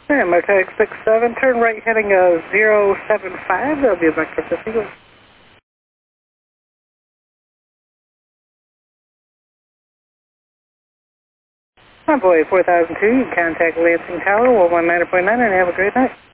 And Motec 67, turn right heading 075, that'll be a vector 50. Envoy 4002, you can contact Lansing Tower 119.9 and have a great night.